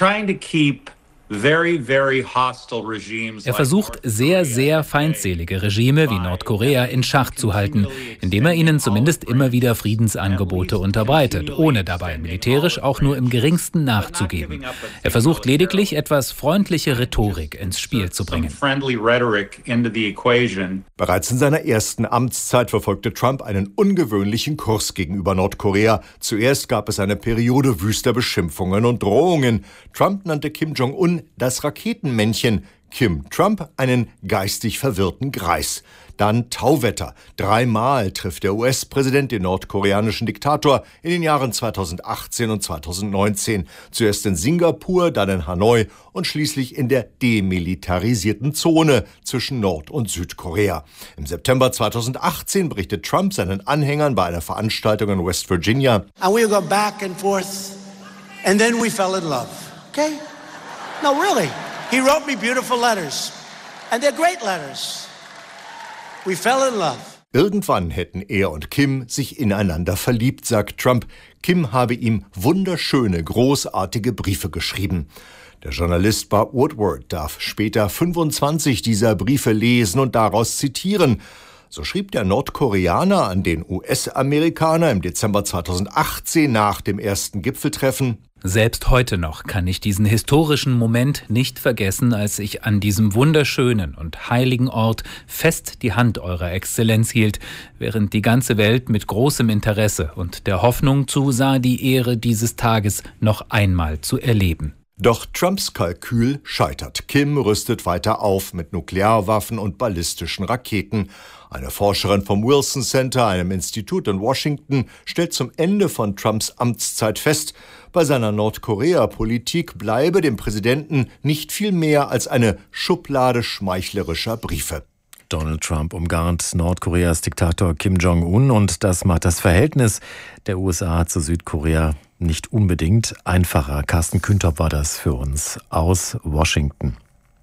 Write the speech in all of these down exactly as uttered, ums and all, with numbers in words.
trying to keep Er versucht, sehr, sehr feindselige Regime wie Nordkorea in Schach zu halten, indem er ihnen zumindest immer wieder Friedensangebote unterbreitet, ohne dabei militärisch auch nur im geringsten nachzugeben. Er versucht lediglich, etwas freundliche Rhetorik ins Spiel zu bringen. Bereits in seiner ersten Amtszeit verfolgte Trump einen ungewöhnlichen Kurs gegenüber Nordkorea. Zuerst gab es eine Periode wüster Beschimpfungen und Drohungen. Trump nannte Kim Jong-un das Raketenmännchen, Kim Trump einen geistig verwirrten Greis. Dann Tauwetter. Dreimal trifft der U S-Präsident den nordkoreanischen Diktator in den Jahren zweitausendachtzehn und zweitausendneunzehn. Zuerst in Singapur, dann in Hanoi und schließlich in der demilitarisierten Zone zwischen Nord- und Südkorea. Im September zweitausendachtzehn berichtet Trump seinen Anhängern bei einer Veranstaltung in West Virginia: And we go back and forth and then we fell in love. Okay? No, really. He wrote me beautiful letters. And they're great letters. We fell in love. Irgendwann hätten er und Kim sich ineinander verliebt, sagt Trump. Kim habe ihm wunderschöne, großartige Briefe geschrieben. Der Journalist Bob Woodward darf später fünfundzwanzig dieser Briefe lesen und daraus zitieren. So schrieb der Nordkoreaner an den U S-Amerikaner im Dezember zweitausendachtzehn nach dem ersten Gipfeltreffen: Selbst heute noch kann ich diesen historischen Moment nicht vergessen, als ich an diesem wunderschönen und heiligen Ort fest die Hand Eurer Exzellenz hielt, während die ganze Welt mit großem Interesse und der Hoffnung zusah, die Ehre dieses Tages noch einmal zu erleben. Doch Trumps Kalkül scheitert. Kim rüstet weiter auf mit Nuklearwaffen und ballistischen Raketen. Eine Forscherin vom Wilson Center, einem Institut in Washington, stellt zum Ende von Trumps Amtszeit fest, bei seiner Nordkorea-Politik bleibe dem Präsidenten nicht viel mehr als eine Schublade schmeichlerischer Briefe. Donald Trump umgarnt Nordkoreas Diktator Kim Jong-un und das macht das Verhältnis der U S A zu Südkorea nicht unbedingt einfacher. Carsten Küntop war das für uns aus Washington.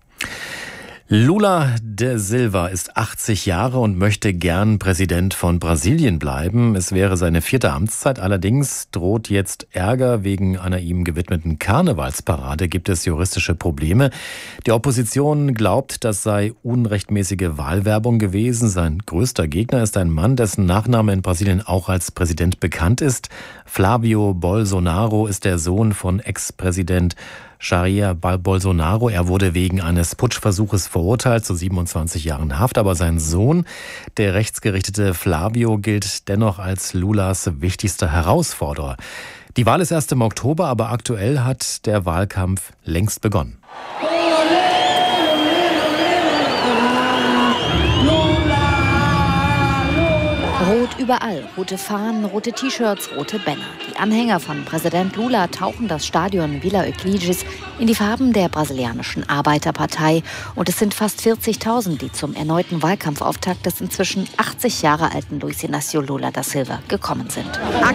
Lula da Silva ist achtzig Jahre und möchte gern Präsident von Brasilien bleiben. Es wäre seine vierte Amtszeit. Allerdings droht jetzt Ärger wegen einer ihm gewidmeten Karnevalsparade. Gibt es juristische Probleme? Die Opposition glaubt, das sei unrechtmäßige Wahlwerbung gewesen. Sein größter Gegner ist ein Mann, dessen Nachname in Brasilien auch als Präsident bekannt ist. Flavio Bolsonaro ist der Sohn von Ex-Präsident Jair Bolsonaro. Er wurde wegen eines Putschversuches verurteilt zu siebenundzwanzig Jahren Haft. Aber sein Sohn, der rechtsgerichtete Flavio, gilt dennoch als Lulas wichtigster Herausforderer. Die Wahl ist erst im Oktober, aber aktuell hat der Wahlkampf längst begonnen. Rot überall, rote Fahnen, rote T-Shirts, rote Banner. Die Anhänger von Präsident Lula tauchen das Stadion Vila Euclides in die Farben der brasilianischen Arbeiterpartei. Und es sind fast vierzigtausend, die zum erneuten Wahlkampfauftakt des inzwischen achtzig Jahre alten Luiz Inácio Lula da Silva gekommen sind.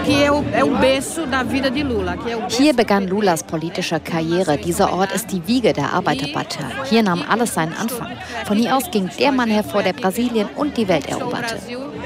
Hier begann Lulas politische Karriere. Dieser Ort ist die Wiege der Arbeiterpartei. Hier nahm alles seinen Anfang. Von hier aus ging der Mann hervor, der Brasilien und die Welt eroberte.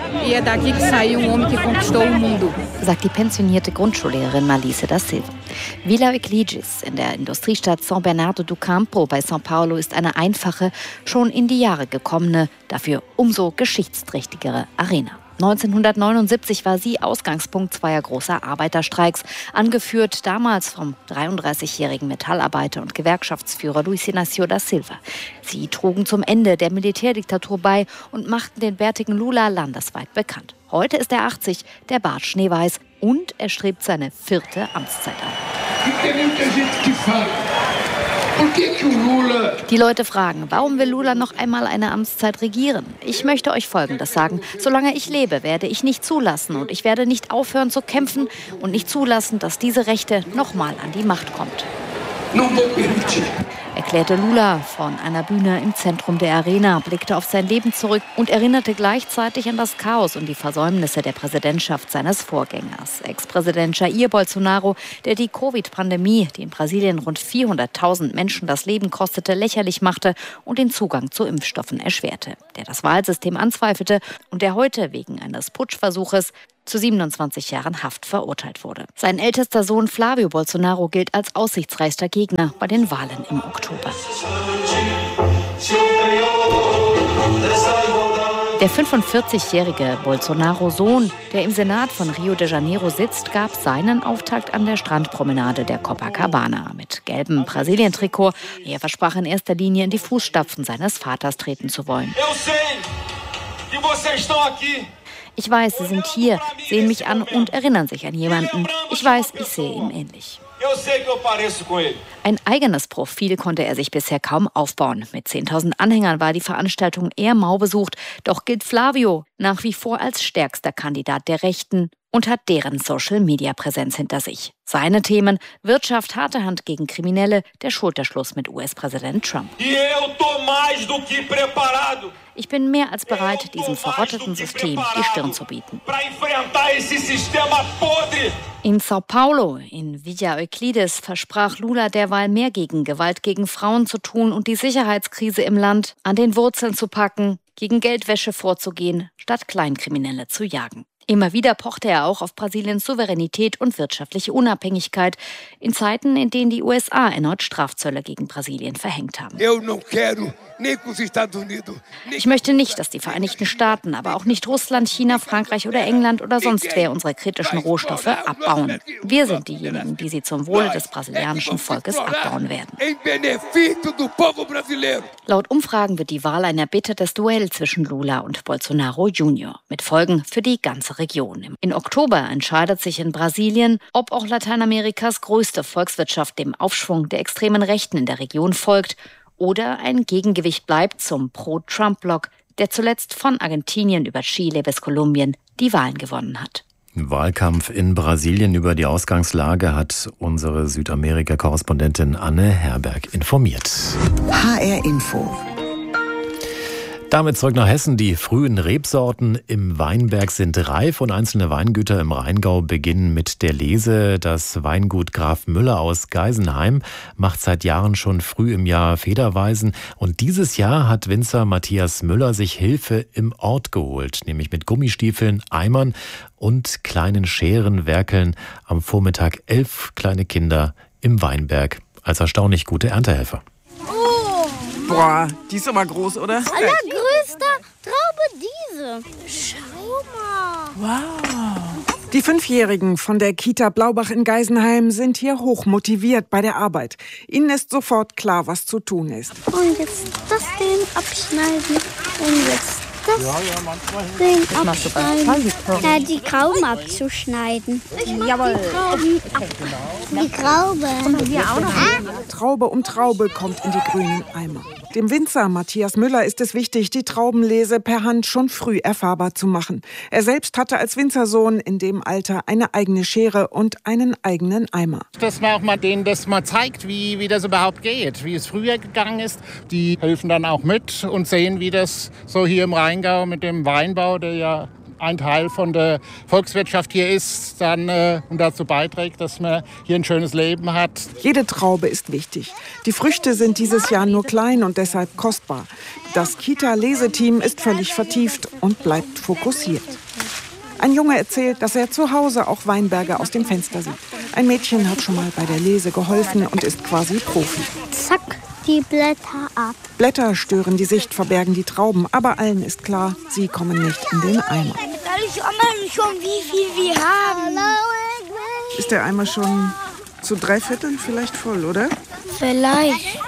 Sagt die pensionierte Grundschullehrerin Malice da Silva. Vila Euclides in der Industriestadt São Bernardo do Campo bei São Paulo ist eine einfache, schon in die Jahre gekommene, dafür umso geschichtsträchtigere Arena. neunzehnhundertneunundsiebzig war sie Ausgangspunkt zweier großer Arbeiterstreiks, angeführt damals vom dreiunddreißigjährigen Metallarbeiter und Gewerkschaftsführer Luiz Inácio da Silva. Sie trugen zum Ende der Militärdiktatur bei und machten den bärtigen Lula landesweit bekannt. Heute ist er achtzig, der Bart schneeweiß und er strebt seine vierte Amtszeit an. Die Leute fragen, warum will Lula noch einmal eine Amtszeit regieren? Ich möchte euch Folgendes sagen. Solange ich lebe, werde ich nicht zulassen und ich werde nicht aufhören zu kämpfen und nicht zulassen, dass diese Rechte nochmal an die Macht kommt. Erklärte Lula von einer Bühne im Zentrum der Arena, blickte auf sein Leben zurück und erinnerte gleichzeitig an das Chaos und die Versäumnisse der Präsidentschaft seines Vorgängers. Ex-Präsident Jair Bolsonaro, der die Covid-Pandemie, die in Brasilien rund vierhunderttausend Menschen das Leben kostete, lächerlich machte und den Zugang zu Impfstoffen erschwerte. Der das Wahlsystem anzweifelte und der heute wegen eines Putschversuches zu siebenundzwanzig Jahren Haft verurteilt wurde. Sein ältester Sohn Flávio Bolsonaro gilt als aussichtsreichster Gegner bei den Wahlen im Oktober. Der fünfundvierzigjährige Bolsonaro-Sohn, der im Senat von Rio de Janeiro sitzt, gab seinen Auftakt an der Strandpromenade der Copacabana mit gelbem Brasilien-Trikot. Er versprach in erster Linie in die Fußstapfen seines Vaters treten zu wollen. Ich weiß, Sie sind hier, sehen mich an und erinnern sich an jemanden. Ich weiß, ich sehe ihm ähnlich. Ein eigenes Profil konnte er sich bisher kaum aufbauen. Mit zehntausend Anhängern war die Veranstaltung eher mau besucht. Doch gilt Flávio nach wie vor als stärkster Kandidat der Rechten und hat deren Social-Media-Präsenz hinter sich. Seine Themen: Wirtschaft, harte Hand gegen Kriminelle, der Schulterschluss mit U S-Präsident Trump. Ich bin mehr als bereit, diesem verrotteten System die Stirn zu bieten. In São Paulo, in Villa Euclides, versprach Lula derweil mehr gegen Gewalt gegen Frauen zu tun und die Sicherheitskrise im Land an den Wurzeln zu packen, gegen Geldwäsche vorzugehen, statt Kleinkriminelle zu jagen. Immer wieder pochte er auch auf Brasiliens Souveränität und wirtschaftliche Unabhängigkeit in Zeiten, in denen die U S A erneut Strafzölle gegen Brasilien verhängt haben. Ich möchte nicht, dass die Vereinigten Staaten, aber auch nicht Russland, China, Frankreich oder England oder sonst wer unsere kritischen Rohstoffe abbauen. Wir sind diejenigen, die sie zum Wohle des brasilianischen Volkes abbauen werden. Laut Umfragen wird die Wahl ein erbittertes Duell zwischen Lula und Bolsonaro Junior mit Folgen für die ganze Region. Im Oktober entscheidet sich in Brasilien, ob auch Lateinamerikas größte Volkswirtschaft dem Aufschwung der extremen Rechten in der Region folgt oder ein Gegengewicht bleibt zum Pro-Trump-Block, der zuletzt von Argentinien über Chile bis Kolumbien die Wahlen gewonnen hat. Wahlkampf in Brasilien. Über die Ausgangslage hat unsere Südamerika-Korrespondentin Anne Herberg informiert. H R Info. Damit zurück nach Hessen. Die frühen Rebsorten im Weinberg sind reif und einzelne Weingüter im Rheingau beginnen mit der Lese. Das Weingut Graf Müller aus Geisenheim macht seit Jahren schon früh im Jahr Federweisen. Und dieses Jahr hat Winzer Matthias Müller sich Hilfe im Ort geholt, nämlich mit Gummistiefeln, Eimern und kleinen Scheren werkeln am Vormittag elf kleine Kinder im Weinberg als erstaunlich gute Erntehelfer. Boah, die ist aber groß, oder? Allergrößter Traube diese. Schau mal. Wow. Die Fünfjährigen von der Kita Blaubach in Geisenheim sind hier hoch motiviert bei der Arbeit. Ihnen ist sofort klar, was zu tun ist. Und jetzt das den abschneiden. Und jetzt das ja, ja, manchmal den abschneiden. Ja, die Trauben abzuschneiden. Jawohl. Die Trauben ab. Die Trauben. Und hier auch noch. Traube um Traube kommt in die grünen Eimer. Dem Winzer Matthias Müller ist es wichtig, die Traubenlese per Hand schon früh erfahrbar zu machen. Er selbst hatte als Winzersohn in dem Alter eine eigene Schere und einen eigenen Eimer. Dass man auch mal denen das mal zeigt, wie, wie das überhaupt geht, wie es früher gegangen ist. Die helfen dann auch mit und sehen, wie das so hier im Rheingau mit dem Weinbau, der ja ein Teil von der Volkswirtschaft hier ist, dann äh, und dazu beiträgt, dass man hier ein schönes Leben hat. Jede Traube ist wichtig. Die Früchte sind dieses Jahr nur klein und deshalb kostbar. Das Kita-Leseteam ist völlig vertieft und bleibt fokussiert. Ein Junge erzählt, dass er zu Hause auch Weinberge aus dem Fenster sieht. Ein Mädchen hat schon mal bei der Lese geholfen und ist quasi Profi. Zack, die Blätter ab. Blätter stören die Sicht, verbergen die Trauben, aber allen ist klar, sie kommen nicht in den Eimer. Ich weiß schon, wie viel wir haben. Ist der Eimer schon zu drei Vierteln vielleicht voll, oder? Vielleicht.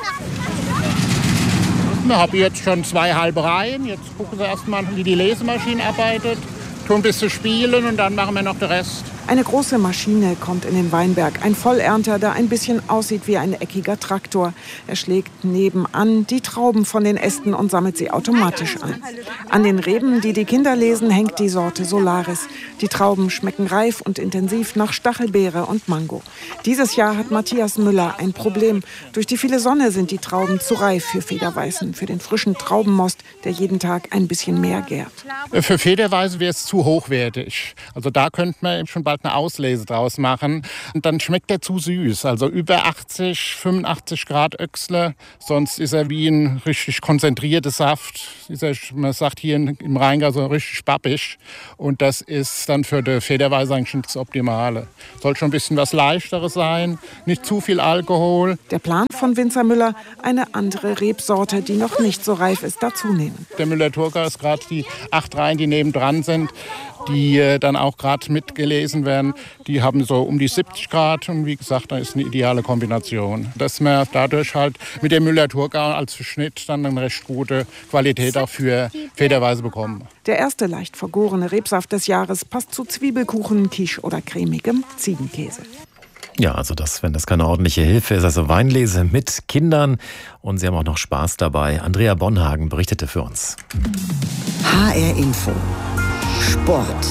Ich habe jetzt schon zwei halbe Reihen. Jetzt gucken wir erst mal, wie die Lesemaschine arbeitet. Tun ein bisschen spielen und dann machen wir noch den Rest. Eine große Maschine kommt in den Weinberg. Ein Vollernter, der ein bisschen aussieht wie ein eckiger Traktor. Er schlägt nebenan die Trauben von den Ästen und sammelt sie automatisch ein. An den Reben, die die Kinder lesen, hängt die Sorte Solaris. Die Trauben schmecken reif und intensiv nach Stachelbeere und Mango. Dieses Jahr hat Matthias Müller ein Problem. Durch die viele Sonne sind die Trauben zu reif für Federweißen, für den frischen Traubenmost, der jeden Tag ein bisschen mehr gärt. Für Federweißen wäre es zu hochwertig. Also da könnte man eben schon bald dort eine Auslese draus machen. Und dann schmeckt er zu süß. Also über achtzig, fünfundachtzig Grad Öchsle. Sonst ist er wie ein richtig konzentrierter Saft. Ist er, man sagt hier im Rheingau so richtig pappig. Und das ist dann für die Federweiße eigentlich das Optimale. Soll schon ein bisschen was Leichteres sein, nicht zu viel Alkohol. Der Plan von Winzer Müller, eine andere Rebsorte, die noch nicht so reif ist, dazunehmen. Der Müller-Thurgau ist gerade die acht Reihen, die nebendran sind, die äh, dann auch gerade mitgelesen werden. Die haben so um die siebzig Grad und wie gesagt, da ist eine ideale Kombination. Dass wir dadurch halt mit dem Müller-Thurgau als Schnitt dann eine recht gute Qualität auch für Federweiße bekommen. Der erste leicht vergorene Rebsaft des Jahres passt zu Zwiebelkuchen, Quiche oder cremigem Ziegenkäse. Ja, also das, wenn das keine ordentliche Hilfe ist, also Weinlese mit Kindern und sie haben auch noch Spaß dabei. Andrea Bonhagen berichtete für uns. H R Info Sport.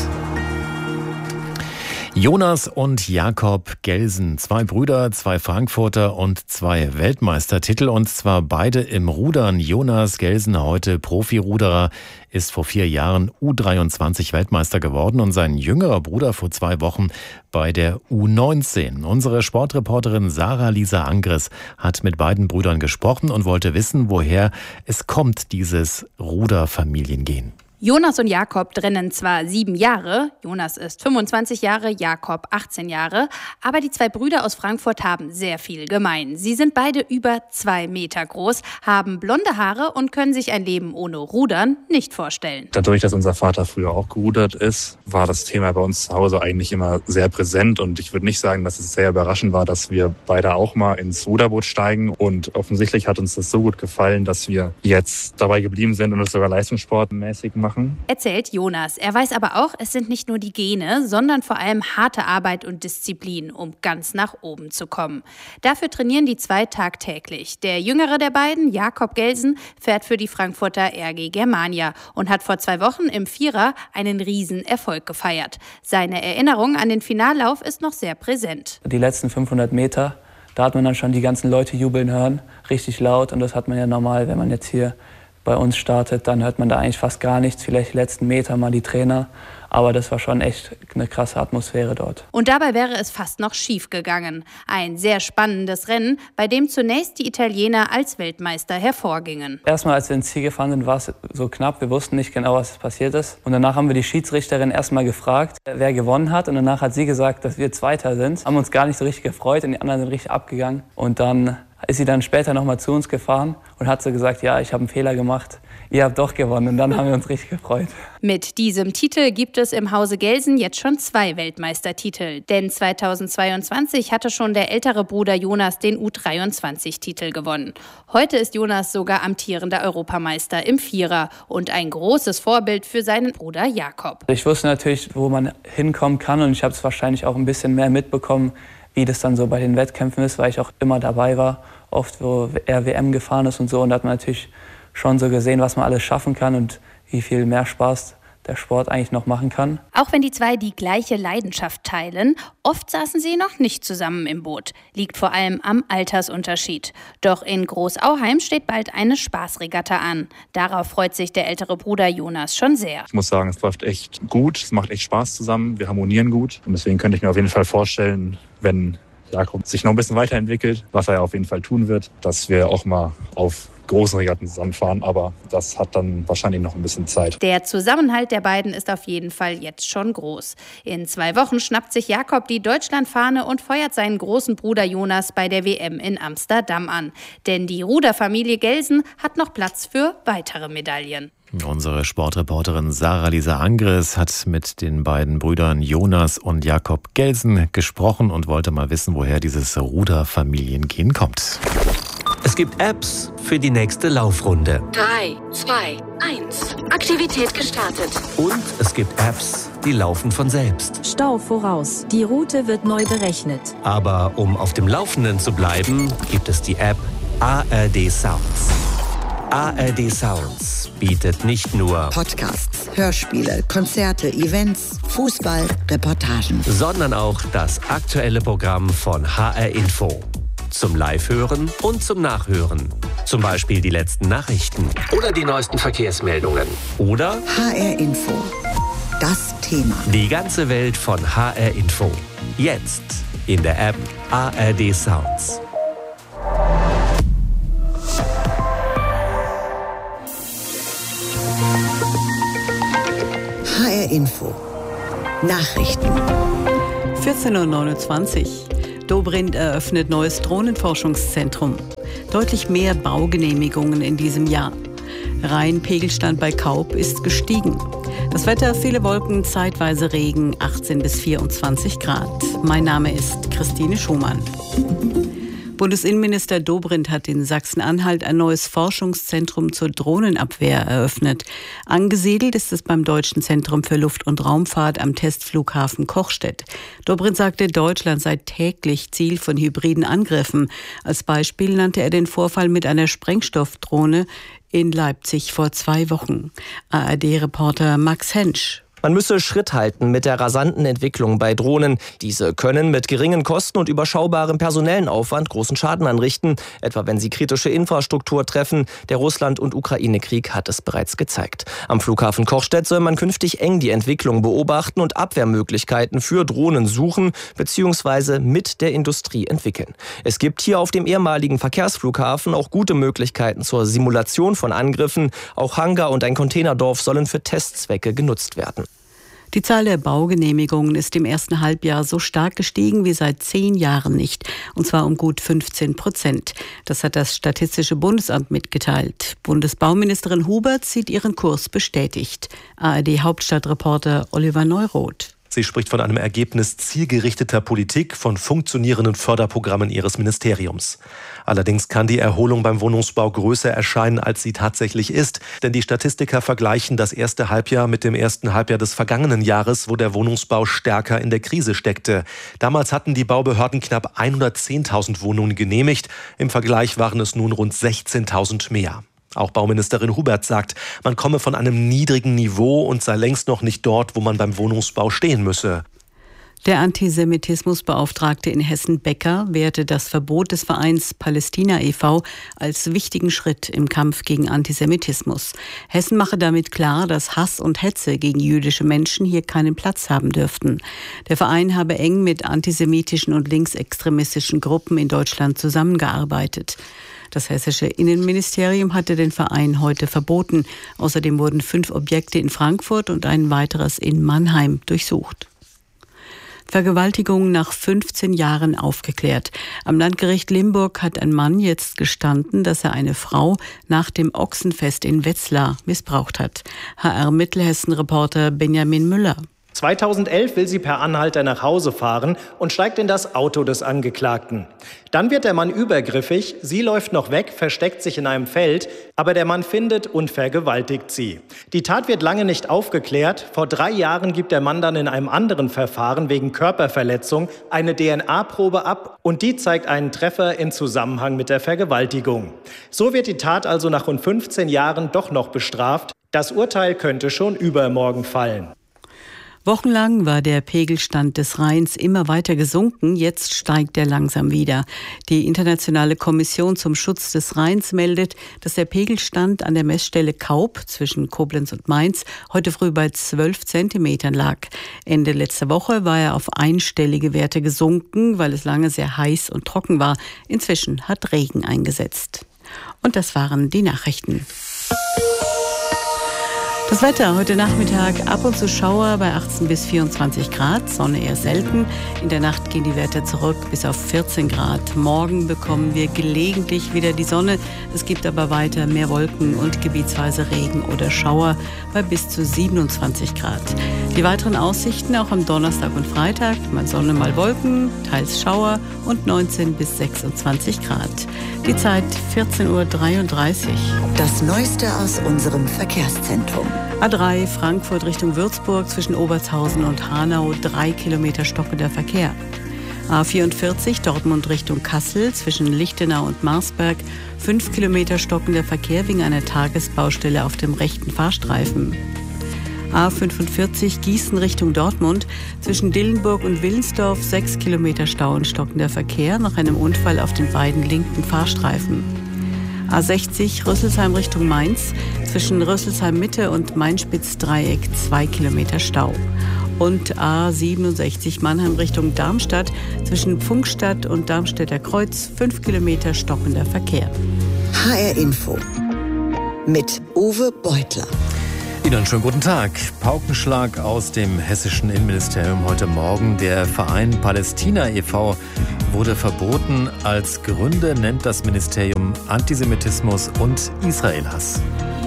Jonas und Jakob Gelsen, zwei Brüder, zwei Frankfurter und zwei Weltmeistertitel und zwar beide im Rudern. Jonas Gelsen, heute Profiruderer, ist vor vier Jahren U dreiundzwanzig Weltmeister geworden und sein jüngerer Bruder vor zwei Wochen bei der U neunzehn. Unsere Sportreporterin Sarah-Lisa Angres hat mit beiden Brüdern gesprochen und wollte wissen, woher es kommt, dieses Ruderfamiliengehen. Jonas und Jakob trennen zwar sieben Jahre, Jonas ist fünfundzwanzig Jahre, Jakob achtzehn Jahre, aber die zwei Brüder aus Frankfurt haben sehr viel gemein. Sie sind beide über zwei Meter groß, haben blonde Haare und können sich ein Leben ohne Rudern nicht vorstellen. Dadurch, dass unser Vater früher auch gerudert ist, war das Thema bei uns zu Hause eigentlich immer sehr präsent und ich würde nicht sagen, dass es sehr überraschend war, dass wir beide auch mal ins Ruderboot steigen und offensichtlich hat uns das so gut gefallen, dass wir jetzt dabei geblieben sind und es sogar leistungssportmäßig machen. Erzählt Jonas. Er weiß aber auch, es sind nicht nur die Gene, sondern vor allem harte Arbeit und Disziplin, um ganz nach oben zu kommen. Dafür trainieren die zwei tagtäglich. Der jüngere der beiden, Jakob Gelsen, fährt für die Frankfurter R G Germania und hat vor zwei Wochen im Vierer einen Riesenerfolg gefeiert. Seine Erinnerung an den Finallauf ist noch sehr präsent. Die letzten fünfhundert Meter, da hat man dann schon die ganzen Leute jubeln hören, richtig laut. Und das hat man ja normal, wenn man jetzt hier bei uns startet, dann hört man da eigentlich fast gar nichts, vielleicht die letzten Meter mal die Trainer, aber das war schon echt eine krasse Atmosphäre dort. Und dabei wäre es fast noch schief gegangen. Ein sehr spannendes Rennen, bei dem zunächst die Italiener als Weltmeister hervorgingen. Erstmal, als wir ins Ziel gefahren sind, war es so knapp, wir wussten nicht genau, was passiert ist. Und danach haben wir die Schiedsrichterin erstmal gefragt, wer gewonnen hat. Und danach hat sie gesagt, dass wir Zweiter sind. Haben uns gar nicht so richtig gefreut und die anderen sind richtig abgegangen. Und dann ist sie dann später nochmal zu uns gefahren und hat so gesagt, ja, ich habe einen Fehler gemacht, ihr habt doch gewonnen. Und dann haben wir uns richtig gefreut. Mit diesem Titel gibt es im Hause Gelsen jetzt schon zwei Weltmeistertitel. Denn zweitausendzweiundzwanzig hatte schon der ältere Bruder Jonas den U dreiundzwanzig-Titel gewonnen. Heute ist Jonas sogar amtierender Europameister im Vierer und ein großes Vorbild für seinen Bruder Jakob. Ich wusste natürlich, wo man hinkommen kann und ich habe es wahrscheinlich auch ein bisschen mehr mitbekommen, wie das dann so bei den Wettkämpfen ist, weil ich auch immer dabei war, oft wo er W M gefahren ist und so. Und da hat man natürlich schon so gesehen, was man alles schaffen kann und wie viel mehr Spaß der Sport eigentlich noch machen kann. Auch wenn die zwei die gleiche Leidenschaft teilen, oft saßen sie noch nicht zusammen im Boot. Liegt vor allem am Altersunterschied. Doch in Großauheim steht bald eine Spaßregatta an. Darauf freut sich der ältere Bruder Jonas schon sehr. Ich muss sagen, es läuft echt gut, es macht echt Spaß zusammen, wir harmonieren gut. Und deswegen könnte ich mir auf jeden Fall vorstellen, wenn Jakob sich noch ein bisschen weiterentwickelt, was er ja auf jeden Fall tun wird, dass wir auch mal auf großen Regatten zusammenfahren, aber das hat dann wahrscheinlich noch ein bisschen Zeit. Der Zusammenhalt der beiden ist auf jeden Fall jetzt schon groß. In zwei Wochen schnappt sich Jakob die Deutschlandfahne und feuert seinen großen Bruder Jonas bei der W M in Amsterdam an. Denn die Ruderfamilie Gelsen hat noch Platz für weitere Medaillen. Unsere Sportreporterin Sarah-Lisa Angres hat mit den beiden Brüdern Jonas und Jakob Gelsen gesprochen und wollte mal wissen, woher dieses Ruderfamiliengehen kommt. Es gibt Apps für die nächste Laufrunde. drei, zwei, eins. Aktivität gestartet. Und es gibt Apps, die laufen von selbst. Stau voraus. Die Route wird neu berechnet. Aber um auf dem Laufenden zu bleiben, gibt es die App A R D Sounds. A R D Sounds bietet nicht nur Podcasts, Hörspiele, Konzerte, Events, Fußball, Reportagen, sondern auch das aktuelle Programm von H R Info. Zum Live-Hören und zum Nachhören. Zum Beispiel die letzten Nachrichten. Oder die neuesten Verkehrsmeldungen. Oder H R Info. das Thema. Die ganze Welt von H R Info. Jetzt in der App A R D Sounds. H R Info. Nachrichten. vierzehn Uhr neunundzwanzig. Dobrindt eröffnet neues Drohnenforschungszentrum. Deutlich mehr Baugenehmigungen in diesem Jahr. Rheinpegelstand bei Kaup ist gestiegen. Das Wetter, viele Wolken, zeitweise Regen, achtzehn bis vierundzwanzig Grad. Mein Name ist Christine Schumann. Bundesinnenminister Dobrindt hat in Sachsen-Anhalt ein neues Forschungszentrum zur Drohnenabwehr eröffnet. Angesiedelt ist es beim Deutschen Zentrum für Luft- und Raumfahrt am Testflughafen Kochstedt. Dobrindt sagte, Deutschland sei täglich Ziel von hybriden Angriffen. Als Beispiel nannte er den Vorfall mit einer Sprengstoffdrohne in Leipzig vor zwei Wochen. A R D-Reporter Max Hensch. Man müsse Schritt halten mit der rasanten Entwicklung bei Drohnen. Diese können mit geringen Kosten und überschaubarem personellen Aufwand großen Schaden anrichten, etwa wenn sie kritische Infrastruktur treffen. Der Russland- und Ukraine-Krieg hat es bereits gezeigt. Am Flughafen Kochstedt soll man künftig eng die Entwicklung beobachten und Abwehrmöglichkeiten für Drohnen suchen bzw. mit der Industrie entwickeln. Es gibt hier auf dem ehemaligen Verkehrsflughafen auch gute Möglichkeiten zur Simulation von Angriffen. Auch Hangar und ein Containerdorf sollen für Testzwecke genutzt werden. Die Zahl der Baugenehmigungen ist im ersten Halbjahr so stark gestiegen wie seit zehn Jahren nicht, und zwar um gut fünfzehn Prozent. Das hat das Statistische Bundesamt mitgeteilt. Bundesbauministerin Hubert sieht ihren Kurs bestätigt. A R D-Hauptstadtreporter Oliver Neuroth. Sie spricht von einem Ergebnis zielgerichteter Politik, von funktionierenden Förderprogrammen ihres Ministeriums. Allerdings kann die Erholung beim Wohnungsbau größer erscheinen, als sie tatsächlich ist. Denn die Statistiker vergleichen das erste Halbjahr mit dem ersten Halbjahr des vergangenen Jahres, wo der Wohnungsbau stärker in der Krise steckte. Damals hatten die Baubehörden knapp hundertzehntausend Wohnungen genehmigt. Im Vergleich waren es nun rund sechzehntausend mehr. Auch Bauministerin Hubert sagt, man komme von einem niedrigen Niveau und sei längst noch nicht dort, wo man beim Wohnungsbau stehen müsse. Der Antisemitismusbeauftragte in Hessen Becker werte das Verbot des Vereins Palästina e V als wichtigen Schritt im Kampf gegen Antisemitismus. Hessen mache damit klar, dass Hass und Hetze gegen jüdische Menschen hier keinen Platz haben dürften. Der Verein habe eng mit antisemitischen und linksextremistischen Gruppen in Deutschland zusammengearbeitet. Das hessische Innenministerium hatte den Verein heute verboten. Außerdem wurden fünf Objekte in Frankfurt und ein weiteres in Mannheim durchsucht. Vergewaltigung nach fünfzehn Jahren aufgeklärt. Am Landgericht Limburg hat ein Mann jetzt gestanden, dass er eine Frau nach dem Ochsenfest in Wetzlar missbraucht hat. H R-Mittelhessen-Reporter Benjamin Müller. zweitausendelf will sie per Anhalter nach Hause fahren und steigt in das Auto des Angeklagten. Dann wird der Mann übergriffig, sie läuft noch weg, versteckt sich in einem Feld, aber der Mann findet und vergewaltigt sie. Die Tat wird lange nicht aufgeklärt. Vor drei Jahren gibt der Mann dann in einem anderen Verfahren wegen Körperverletzung eine D N A-Probe ab und die zeigt einen Treffer in Zusammenhang mit der Vergewaltigung. So wird die Tat also nach rund fünfzehn Jahren doch noch bestraft. Das Urteil könnte schon übermorgen fallen. Wochenlang war der Pegelstand des Rheins immer weiter gesunken, jetzt steigt er langsam wieder. Die Internationale Kommission zum Schutz des Rheins meldet, dass der Pegelstand an der Messstelle Kaup zwischen Koblenz und Mainz heute früh bei zwölf Zentimetern lag. Ende letzter Woche war er auf einstellige Werte gesunken, weil es lange sehr heiß und trocken war. Inzwischen hat Regen eingesetzt. Und das waren die Nachrichten. Das Wetter heute Nachmittag, ab und zu Schauer bei achtzehn bis vierundzwanzig Grad, Sonne eher selten. In der Nacht gehen die Werte zurück bis auf vierzehn Grad. Morgen bekommen wir gelegentlich wieder die Sonne. Es gibt aber weiter mehr Wolken und gebietsweise Regen oder Schauer bei bis zu siebenundzwanzig Grad. Die weiteren Aussichten auch am Donnerstag und Freitag, mal Sonne, mal Wolken, teils Schauer und neunzehn bis sechsundzwanzig Grad. Die Zeit vierzehn Uhr dreiunddreißig. Das Neueste aus unserem Verkehrszentrum. A drei Frankfurt Richtung Würzburg zwischen Obertshausen und Hanau, drei Kilometer stockender Verkehr. A vierundvierzig Dortmund Richtung Kassel zwischen Lichtenau und Marsberg, fünf Kilometer stockender Verkehr wegen einer Tagesbaustelle auf dem rechten Fahrstreifen. A fünfundvierzig Gießen Richtung Dortmund zwischen Dillenburg und Willensdorf, sechs Kilometer Stau und stockender Verkehr nach einem Unfall auf den beiden linken Fahrstreifen. A sechzig Rüsselsheim Richtung Mainz, zwischen Rüsselsheim Mitte und Main-Spitz-Dreieck zwei Kilometer Stau. Und A siebenundsechzig Mannheim Richtung Darmstadt, zwischen Pfungstadt und Darmstädter Kreuz fünf Kilometer stockender Verkehr. H R Info mit Uwe Beutler. Ihnen einen schönen guten Tag. Paukenschlag aus dem hessischen Innenministerium heute Morgen. Der Verein Palästina e V wurde verboten. Als Gründe nennt das Ministerium Antisemitismus und Israelhass.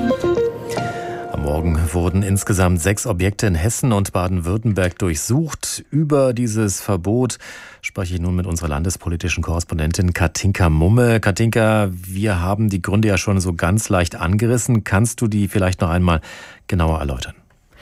Am Morgen wurden insgesamt sechs Objekte in Hessen und Baden-Württemberg durchsucht. Über dieses Verbot spreche ich nun mit unserer landespolitischen Korrespondentin Katinka Mumme. Katinka, wir haben die Gründe ja schon so ganz leicht angerissen. Kannst du die vielleicht noch einmal genauer erläutern?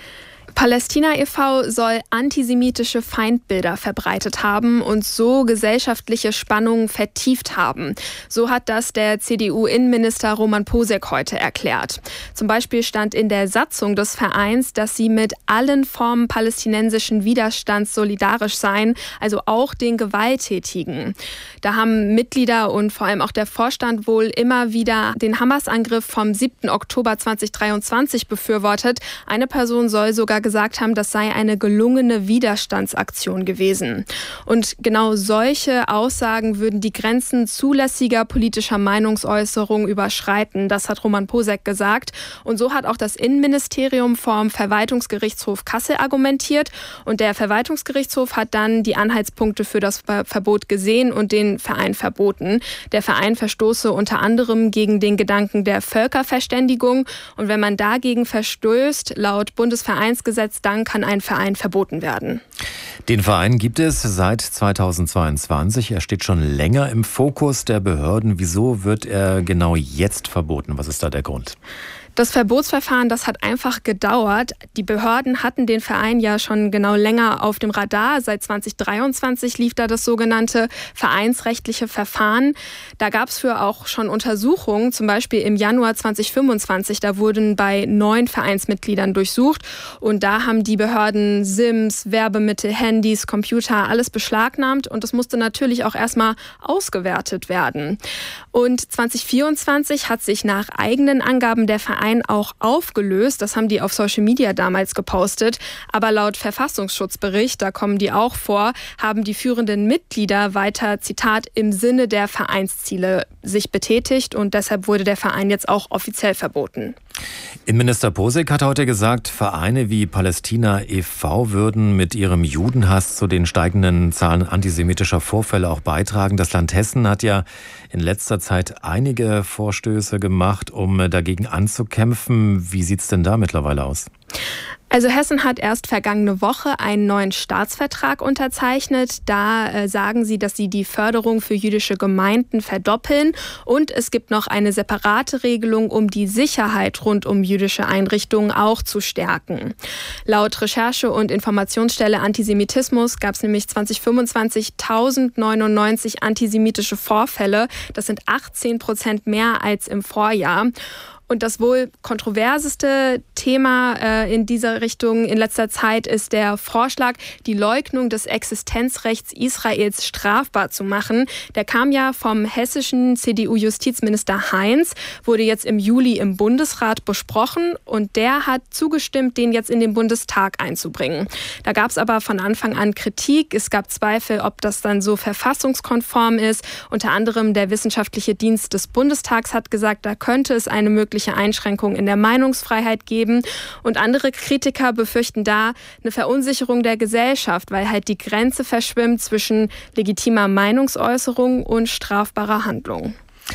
Palästina e V soll antisemitische Feindbilder verbreitet haben und so gesellschaftliche Spannungen vertieft haben. So hat das der C D U-Innenminister Roman Posek heute erklärt. Zum Beispiel stand in der Satzung des Vereins, dass sie mit allen Formen palästinensischen Widerstands solidarisch seien, also auch den Gewalttätigen. Da haben Mitglieder und vor allem auch der Vorstand wohl immer wieder den Hamas-Angriff vom siebten Oktober zweitausenddreiundzwanzig befürwortet. Eine Person soll sogar gesagt haben, das sei eine gelungene Widerstandsaktion gewesen. Und genau solche Aussagen würden die Grenzen zulässiger politischer Meinungsäußerung überschreiten. Das hat Roman Posek gesagt. Und so hat auch das Innenministerium vom Verwaltungsgerichtshof Kassel argumentiert. Und der Verwaltungsgerichtshof hat dann die Anhaltspunkte für das Verbot gesehen und den Verein verboten. Der Verein verstoße unter anderem gegen den Gedanken der Völkerverständigung. Und wenn man dagegen verstößt, laut Bundesvereinsgesetz, dann kann ein Verein verboten werden. Den Verein gibt es seit zweitausendzweiundzwanzig. Er steht schon länger im Fokus der Behörden. Wieso wird er genau jetzt verboten? Was ist da der Grund? Das Verbotsverfahren, das hat einfach gedauert. Die Behörden hatten den Verein ja schon genau länger auf dem Radar. Seit zweitausenddreiundzwanzig lief da das sogenannte vereinsrechtliche Verfahren. Da gab es für auch schon Untersuchungen, zum Beispiel im Januar zweitausendfünfundzwanzig. Da wurden bei neun Vereinsmitgliedern durchsucht. Und da haben die Behörden Sims, Werbemittel, Handys, Computer, alles beschlagnahmt. Und das musste natürlich auch erstmal ausgewertet werden. Und zweitausendvierundzwanzig hat sich nach eigenen Angaben der Verein auch aufgelöst. Das haben die auf Social Media damals gepostet. Aber laut Verfassungsschutzbericht, da kommen die auch vor, haben die führenden Mitglieder weiter, Zitat, im Sinne der Vereinsziele sich betätigt. Und deshalb wurde der Verein jetzt auch offiziell verboten. Innenminister Posek hat heute gesagt, Vereine wie Palästina e V würden mit ihrem Judenhass zu den steigenden Zahlen antisemitischer Vorfälle auch beitragen. Das Land Hessen hat ja in letzter Zeit einige Vorstöße gemacht, um dagegen anzukämpfen. Wie sieht es denn da mittlerweile aus? Also Hessen hat erst vergangene Woche einen neuen Staatsvertrag unterzeichnet. Da äh, sagen sie, dass sie die Förderung für jüdische Gemeinden verdoppeln. Und es gibt noch eine separate Regelung, um die Sicherheit rund um jüdische Einrichtungen auch zu stärken. Laut Recherche- und Informationsstelle Antisemitismus gab es nämlich zweitausendfünfundzwanzig tausendneunundneunzig antisemitische Vorfälle. Das sind achtzehn Prozent mehr als im Vorjahr. Und das wohl kontroverseste Thema äh, in dieser Richtung in letzter Zeit ist der Vorschlag, die Leugnung des Existenzrechts Israels strafbar zu machen. Der kam ja vom hessischen C D U-Justizminister Heinz, wurde jetzt im Juli im Bundesrat besprochen und der hat zugestimmt, den jetzt in den Bundestag einzubringen. Da gab es aber von Anfang an Kritik. Es gab Zweifel, ob das dann so verfassungskonform ist. Unter anderem der Wissenschaftliche Dienst des Bundestags hat gesagt, da könnte es eine mögliche Einschränkungen in der Meinungsfreiheit geben. Und andere Kritiker befürchten da eine Verunsicherung der Gesellschaft, weil halt die Grenze verschwimmt zwischen legitimer Meinungsäußerung und strafbarer Handlung.